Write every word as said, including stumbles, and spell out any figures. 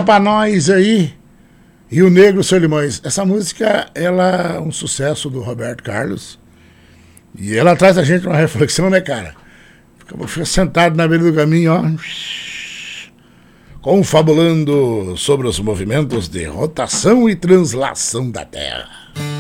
pra nós aí, Rio Negro, Solimões. Essa música, ela é um sucesso do Roberto Carlos. E ela traz a gente uma reflexão, né, cara? Fica, fica sentado na beira do caminho, ó, confabulando sobre os movimentos de rotação e translação da Terra.